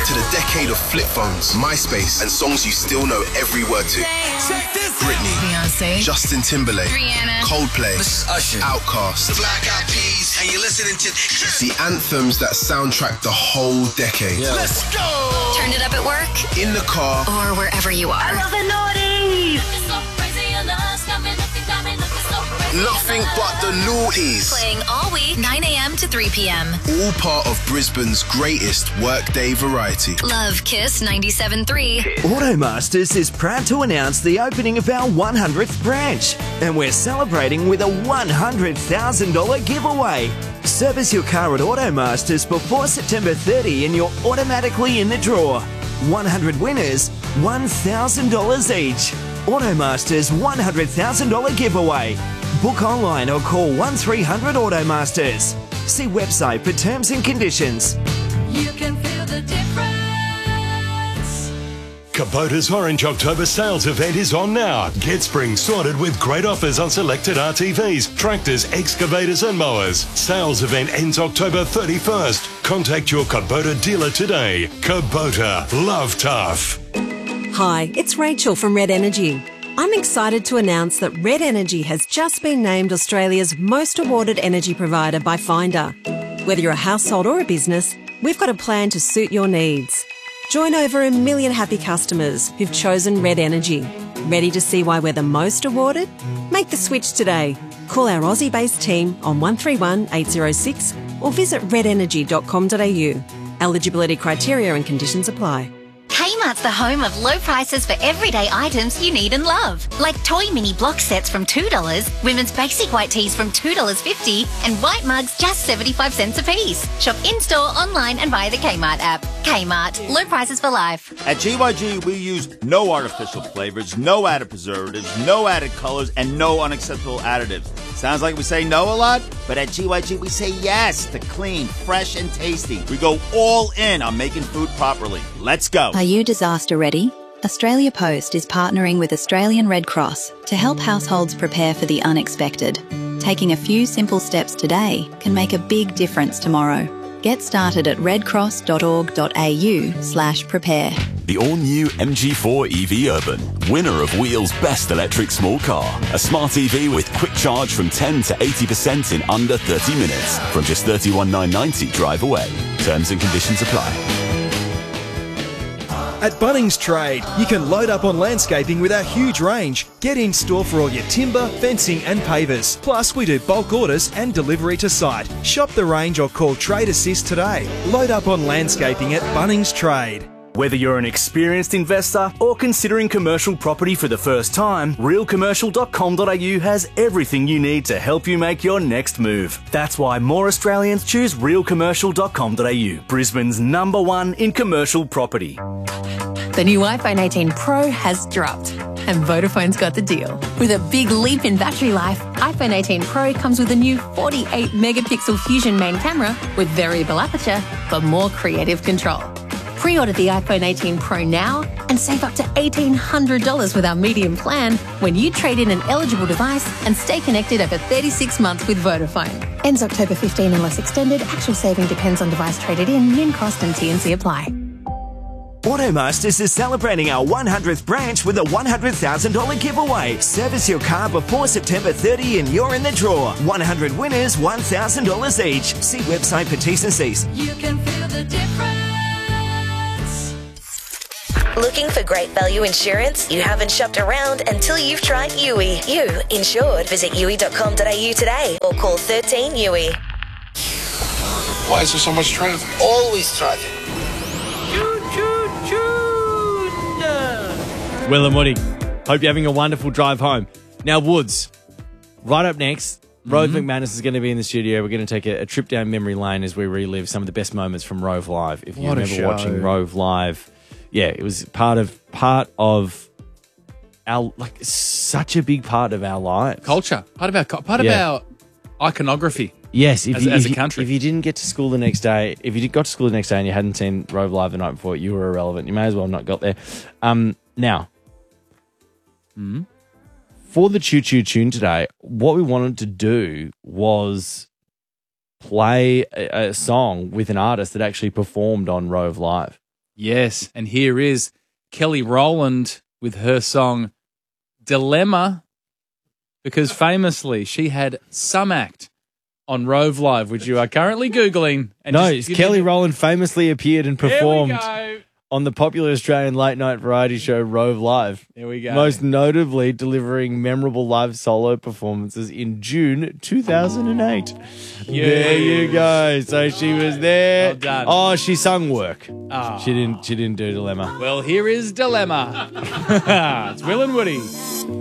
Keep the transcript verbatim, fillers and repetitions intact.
to the decade of flip phones, MySpace, and songs you still know every word to. Britney, Beyonce, Justin Timberlake, Rihanna, Coldplay, This is Usher, Outkast. The Black Eyed Peas, and you're listening to The anthems that soundtrack the whole decade. Yeah. Let's go! Turn it up at work, in the car, or wherever you are. I love the noughties! nothing but the noughties. Playing all week, nine a.m. to three p.m. All part of Brisbane's greatest workday variety. Love Kiss ninety-seven point three. Automasters is proud to announce the opening of our one hundredth branch, and we're celebrating with a one hundred thousand dollars giveaway. Service your car at Automasters before September thirtieth and you're automatically in the draw. one hundred winners, one thousand dollars each. Automasters one hundred thousand dollars giveaway. Book online or call one three hundred Automasters. See website for terms and conditions. You can feel the difference. Kubota's Orange October sales event is on now. Get spring sorted with great offers on selected R T Vs, tractors, excavators and mowers. Sales event ends October thirty-first. Contact your Kubota dealer today. Kubota, love tough. Hi, it's Rachel from Red Energy. I'm excited to announce that Red Energy has just been named Australia's most awarded energy provider by Finder. Whether you're a household or a business, we've got a plan to suit your needs. Join over a million happy customers who've chosen Red Energy. Ready to see why we're the most awarded? Make the switch today. Call our Aussie-based team on one three one, eight zero six or visit red energy dot com dot a u. Eligibility criteria and conditions apply. Kmart's the home of low prices for everyday items you need and love. Like toy mini block sets from two dollars, women's basic white tees from two dollars fifty, and white mugs just seventy-five cents a piece. Shop in-store, online and via the Kmart app. Kmart, low prices for life. At G Y G, we use no artificial flavors, no added preservatives, no added colors, and no unacceptable additives. Sounds like we say no a lot, but at G Y G, we say yes to clean, fresh, and tasty. We go all in on making food properly. Let's go. Are you disaster ready? Australia Post is partnering with Australian Red Cross to help households prepare for the unexpected. Taking a few simple steps today can make a big difference tomorrow. Get started at redcross.org.au slash prepare. The all-new M G four E V Urban, winner of Wheel's Best Electric Small Car. A smart E V with quick charge from ten to eighty percent in under thirty minutes. From just thirty-one thousand nine hundred ninety drive away. Terms and conditions apply. At Bunnings Trade, you can load up on landscaping with our huge range. Get in store for all your timber, fencing and pavers. Plus, we do bulk orders and delivery to site. Shop the range or call Trade Assist today. Load up on landscaping at Bunnings Trade. Whether you're an experienced investor or considering commercial property for the first time, real commercial dot com dot a u has everything you need to help you make your next move. That's why more Australians choose real commercial dot com dot a u, Brisbane's number one in commercial property. The new iPhone eighteen Pro has dropped, and Vodafone's got the deal. With a big leap in battery life, iPhone eighteen Pro comes with a new forty-eight megapixel Fusion main camera with variable aperture for more creative control. Pre-order the iPhone eighteen Pro now and save up to eighteen hundred dollars with our medium plan when you trade in an eligible device and stay connected over thirty-six months with Vodafone. Ends October fifteenth unless extended. Actual saving depends on device traded in. Min cost and T and C apply. Automasters is celebrating our one hundredth branch with a one hundred thousand dollars giveaway. Service your car before September thirtieth and you're in the draw. one hundred winners, one thousand dollars each. See website for T's and C's. You can feel the difference. Looking for great value insurance? You haven't shopped around until you've tried U I. You insured. Visit U I dot com dot a u today or call thirteen U I. Why is there so much traffic? Always traffic. Will and Woody, hope you're having a wonderful drive home. Now, Woods, right up next, Rove mm-hmm. McManus is going to be in the studio. We're going to take a, a trip down memory lane as we relive some of the best moments from Rove Live. If you What a remember show. watching Rove Live, yeah, it was part of part of our like such a big part of our lives, Culture. Part of our, co- part Yeah. of our iconography. Yes, if as, you, as if a you- country. if you didn't get to school the next day, if you did- got to school the next day and you hadn't seen Rove Live the night before, you were irrelevant. You may as well not got there. Um, now. Mm. For the Choo Choo Tune today, what we wanted to do was play a, a song with an artist that actually performed on Rove Live. Yes, and here is Kelly Rowland with her song Dilemma, because famously she had some act on Rove Live, which you are currently Googling. And No, just give Kelly me- Rowland famously appeared and There we performed go. on the popular Australian late night variety show Rove Live. There we go. Most notably delivering memorable live solo performances in June two thousand eight. There you go. So she was there. Well done. Oh, she sung Work. Oh. She didn't she didn't do Dilemma. Well, here is Dilemma. It's Will and Woody.